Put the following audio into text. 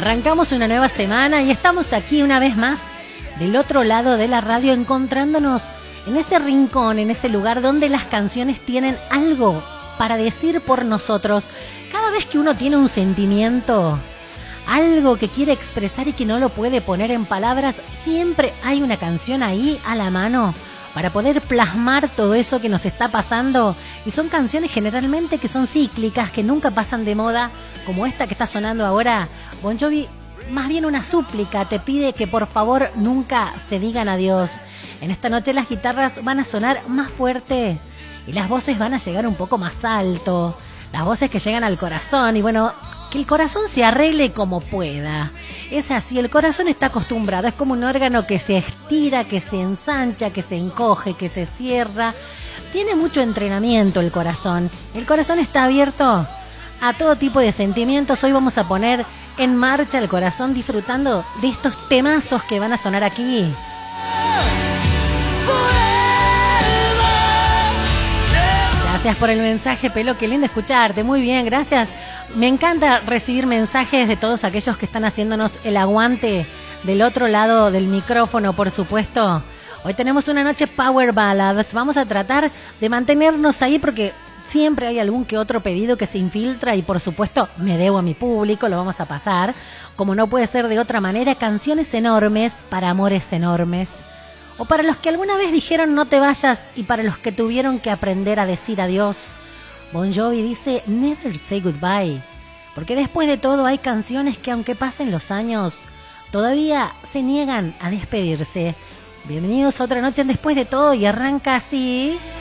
Arrancamos una nueva semana y estamos aquí una vez más del otro lado de la radio, encontrándonos en ese rincón, en ese lugar donde las canciones tienen algo para decir por nosotros. Cada vez que uno tiene un sentimiento, algo que quiere expresar y que no lo puede poner en palabras, siempre hay una canción ahí a la mano para poder plasmar todo eso que nos está pasando. Y son canciones generalmente que son cíclicas, que nunca pasan de moda, como esta que está sonando ahora. Bon Jovi, más bien una súplica, te pide que por favor nunca se digan adiós. En esta noche las guitarras van a sonar más fuerte y las voces van a llegar un poco más alto. Las voces que llegan al corazón y bueno, que el corazón se arregle como pueda. Es así, el corazón está acostumbrado, es como un órgano que se estira, que se ensancha, que se encoge, que se cierra. Tiene mucho entrenamiento el corazón. El corazón está abierto a todo tipo de sentimientos. Hoy vamos a poner en marcha el corazón disfrutando de estos temazos que van a sonar aquí. Gracias por el mensaje, Pelo, qué lindo escucharte, muy bien, gracias. Me encanta recibir mensajes de todos aquellos que están haciéndonos el aguante del otro lado del micrófono, por supuesto. Hoy tenemos una noche Power Ballads, vamos a tratar de mantenernos ahí porque siempre hay algún que otro pedido que se infiltra y por supuesto me debo a mi público, lo vamos a pasar. Como no puede ser de otra manera, canciones enormes para amores enormes. O para los que alguna vez dijeron no te vayas y para los que tuvieron que aprender a decir adiós. Bon Jovi dice never say goodbye, porque después de todo hay canciones que aunque pasen los años, todavía se niegan a despedirse. Bienvenidos a otra noche en Después de Todo y arranca así.